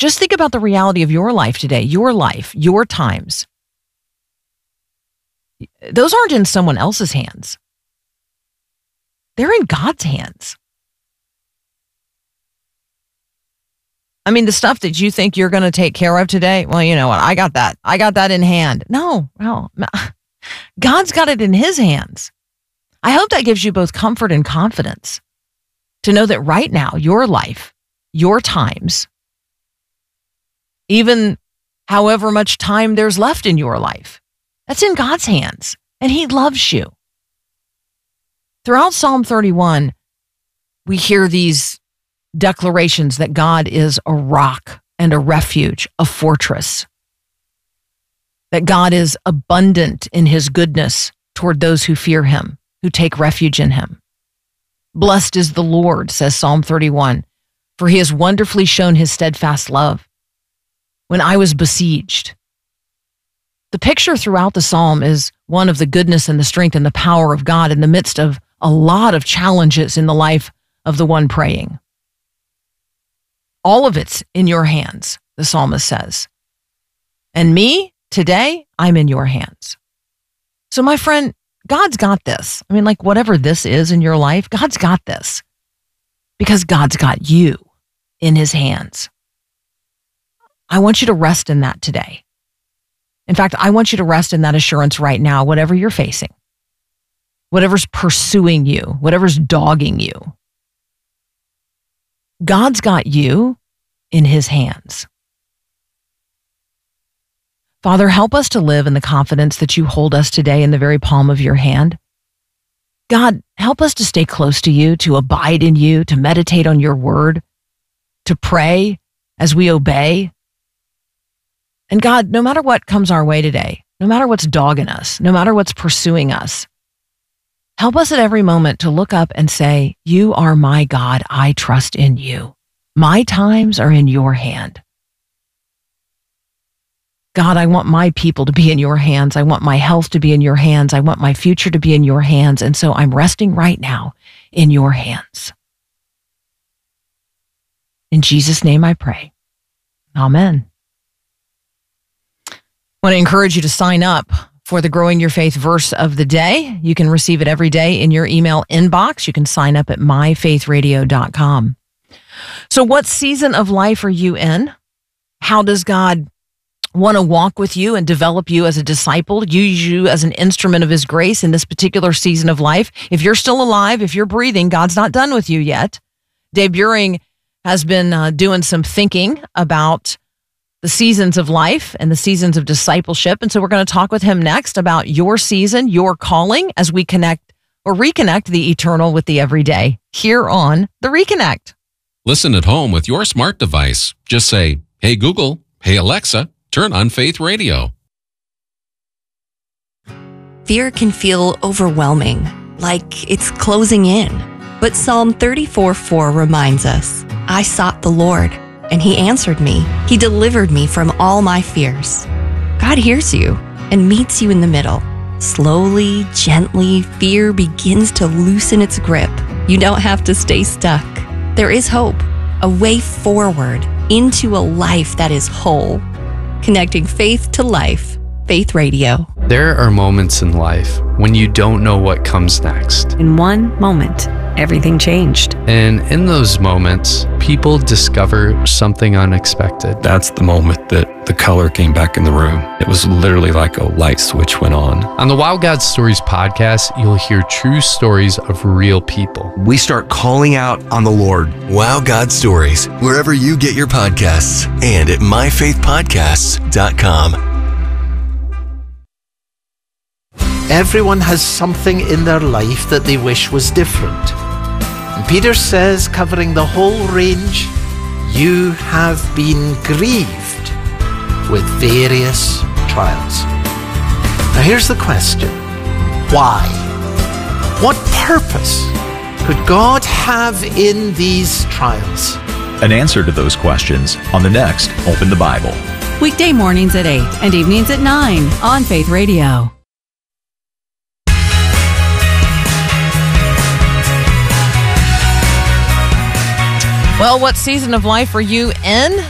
Just think about the reality of your life today, your life, your times. Those aren't in someone else's hands. They're in God's hands. I mean, the stuff that you think you're going to take care of today, well, you know what? I got that. I got that in hand. No, God's got it in his hands. I hope that gives you both comfort and confidence to know that right now, your life, your times, even however much time there's left in your life, that's in God's hands, and he loves you. Throughout Psalm 31, we hear these declarations that God is a rock and a refuge, a fortress, that God is abundant in his goodness toward those who fear him, who take refuge in him. Blessed is the Lord, says Psalm 31, for he has wonderfully shown his steadfast love when I was besieged. The picture throughout the psalm is one of the goodness and the strength and the power of God in the midst of a lot of challenges in the life of the one praying. All of it's in your hands, the psalmist says. And me, today, I'm in your hands. So my friend, God's got this. I mean, like whatever this is in your life, God's got this. Because God's got you in his hands. I want you to rest in that today. In fact, I want you to rest in that assurance right now, whatever you're facing, whatever's pursuing you, whatever's dogging you. God's got you in his hands. Father, help us to live in the confidence that you hold us today in the very palm of your hand. God, help us to stay close to you, to abide in you, to meditate on your word, to pray as we obey. And God, no matter what comes our way today, no matter what's dogging us, no matter what's pursuing us, help us at every moment to look up and say, you are my God, I trust in you. My times are in your hand. God, I want my people to be in your hands. I want my health to be in your hands. I want my future to be in your hands. And so I'm resting right now in your hands. In Jesus' name I pray. Amen. I want to encourage you to sign up for the Growing Your Faith verse of the day. You can receive it every day in your email inbox. You can sign up at myfaithradio.com. So what season of life are you in? How does God want to walk with you and develop you as a disciple, use you as an instrument of his grace in this particular season of life? If you're still alive, if you're breathing, God's not done with you yet. Dave Buehring has been doing some thinking about the seasons of life and the seasons of discipleship. And so we're going to talk with him next about your season, your calling, as we connect or reconnect the eternal with the everyday here on The Reconnect. Listen at home with your smart device. Just say, hey, Google, hey, Alexa, turn on Faith Radio. Fear can feel overwhelming, like it's closing in. But Psalm 34:4 reminds us, I sought the Lord, and he answered me. He delivered me from all my fears. God hears you and meets you in the middle. Slowly, gently, fear begins to loosen its grip. You don't have to stay stuck. There is hope, a way forward into a life that is whole. Connecting faith to life. Faith Radio. There are moments in life when you don't know what comes next. In one moment, everything changed. And in those moments, people discover something unexpected. That's the moment that the color came back in the room. It was literally like a light switch went on. On the Wow God Stories podcast, you'll hear true stories of real people. We start calling out on the Lord. Wow God Stories, wherever you get your podcasts and at myfaithpodcasts.com. Everyone has something in their life that they wish was different. And Peter says, covering the whole range, you have been grieved with various trials. Now here's the question. Why? What purpose could God have in these trials? An answer to those questions on the next Open the Bible. Weekday mornings at 8 and evenings at 9 on Faith Radio. Well, what season of life are you in?